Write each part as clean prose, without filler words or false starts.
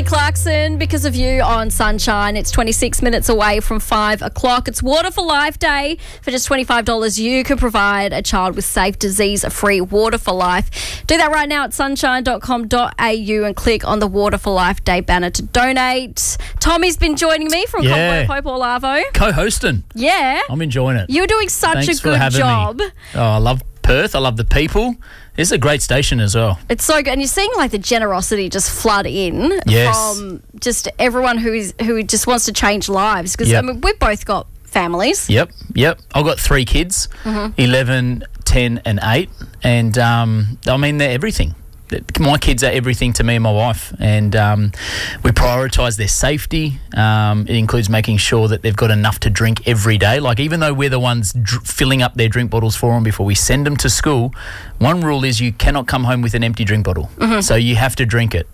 Clarkson, Because of You on Sunshine. It's 26 minutes away from 5 o'clock. It's Water for Life Day. For just $25, you can provide a child with safe, disease-free Water for Life. Do that right now at sunshine.com.au and click on the Water for Life Day banner to donate. Tommy's been joining me from Commonwealth Hope Orlavo. Co-hosting. Yeah. I'm enjoying it. You're doing such a good job. Oh, I love Perth. I love the people. It's a great station as well. It's so good. And you're seeing like the generosity just flood in from just everyone who just wants to change lives. Because I mean, we've both got families. Yep. I've got 3 kids, 11, 10 and 8. And I mean, they're everything. My kids are everything to me and my wife, and we prioritise their safety. It includes making sure that they've got enough to drink every day. Like, even though we're the ones filling up their drink bottles for them before we send them to school, one rule is you cannot come home with an empty drink bottle. So you have to drink it.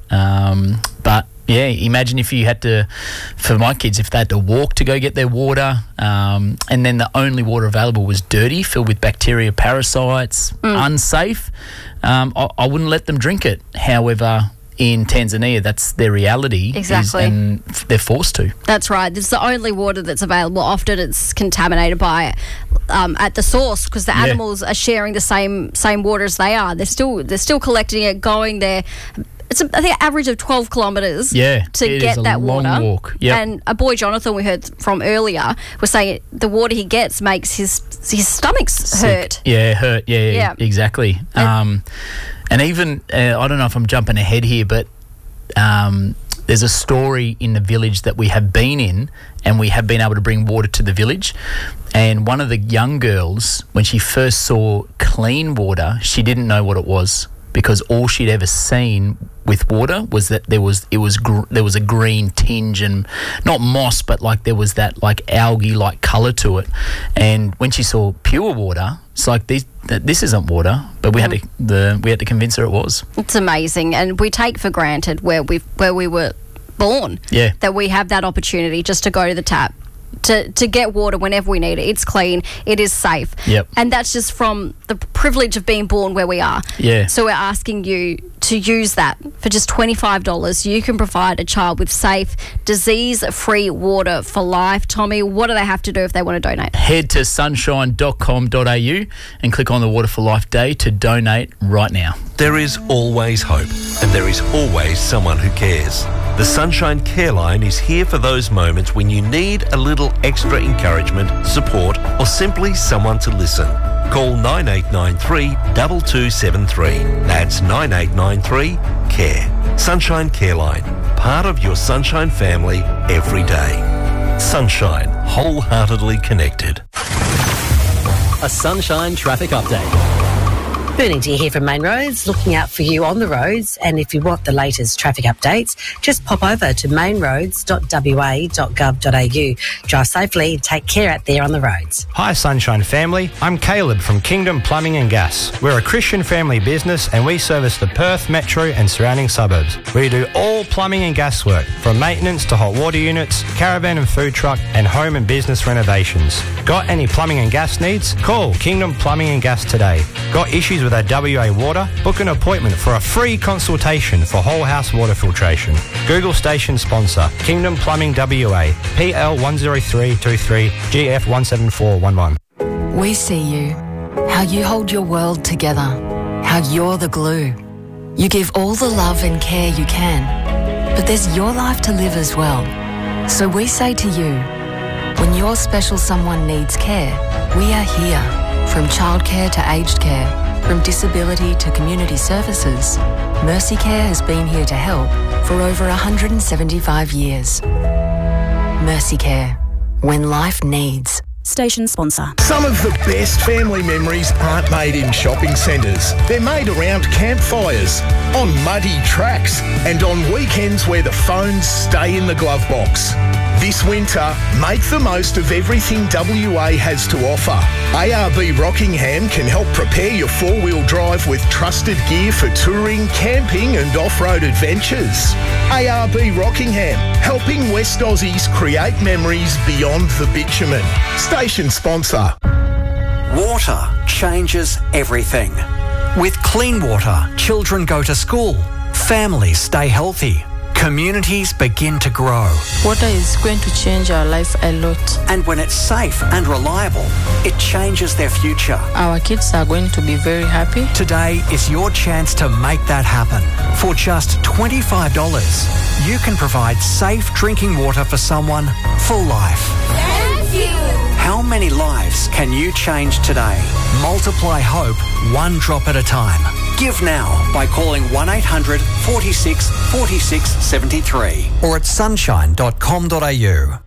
But yeah, imagine if you had to, for my kids, if they had to walk to go get their water, and then the only water available was dirty, filled with bacteria, parasites, unsafe, I wouldn't let them drink it. However, in Tanzania, that's their reality. Exactly. And they're forced to. That's right. It's the only water that's available. Often it's contaminated by at the source, because the animals are sharing the same water as they are. They're still collecting it, going there. It's I think an average of 12 kilometres to get that water. Long walk. Yep. And a boy, Jonathan, we heard from earlier, was saying the water he gets makes his stomach hurt. Yeah, hurt. Yeah, exactly. And even, I don't know if I'm jumping ahead here, but there's a story in the village that we have been in, and we have been able to bring water to the village. And one of the young girls, when she first saw clean water, she didn't know what it was, because all she'd ever seen with water was that there was a green tinge, and not moss, but like there was that like algae like colour to it. And when she saw pure water, it's like this isn't water, but we had to convince her it was. It's amazing, and we take for granted where we were born. Yeah, that we have that opportunity just to go to the tap to get water whenever we need it. It's clean, it is safe. Yep. And that's just from the privilege of being born where we are. Yeah. So we're asking you to use that. For just $25, you can provide a child with safe, disease-free Water for Life. Tommy, what do they have to do if they want to donate? Head to sunshine.com.au and click on the Water for Life Day to donate right now. There is always hope, and there is always someone who cares. The Sunshine Care Line is here for those moments when you need a little extra encouragement, support, or simply someone to listen. Call 9893 2273. That's 9893-CARE. Sunshine Care Line. Part of your Sunshine family every day. Sunshine. Wholeheartedly connected. A Sunshine traffic update. Burning Deer here from Main Roads, looking out for you on the roads, and if you want the latest traffic updates, just pop over to mainroads.wa.gov.au. Drive safely and take care out there on the roads. Hi Sunshine family, I'm Caleb from Kingdom Plumbing and Gas. We're a Christian family business and we service the Perth Metro and surrounding suburbs. We do all plumbing and gas work, from maintenance to hot water units, caravan and food truck, and home and business renovations. Got any plumbing and gas needs? Call Kingdom Plumbing and Gas today. Got issues with our WA water? Book an appointment for a free consultation for whole house water filtration. Google station sponsor Kingdom Plumbing WA, PL 10323 GF 17411. We see you, how you hold your world together, how you're the glue. You give all the love and care you can, but there's your life to live as well. So we say to you, when your special someone needs care, we are here. From childcare to aged care, from disability to community services, Mercy Care has been here to help for over 175 years. Mercy Care, when life needs. Station sponsor. Some of the best family memories aren't made in shopping centres. They're made around campfires, on muddy tracks, and on weekends where the phones stay in the glove box. This winter, make the most of everything WA has to offer. ARB Rockingham can help prepare your four-wheel drive with trusted gear for touring, camping and off-road adventures. ARB Rockingham, helping West Aussies create memories beyond the bitumen. Station sponsor. Water changes everything. With clean water, children go to school, families stay healthy, communities begin to grow. Water is going to change our life a lot. And when it's safe and reliable, it changes their future. Our kids are going to be very happy. Today is your chance to make that happen. For just $25, you can provide safe drinking water for someone for life. Thank you. How many lives can you change today? Multiply hope one drop at a time. Give now by calling 1800 46 46 73 or at sunshine.com.au.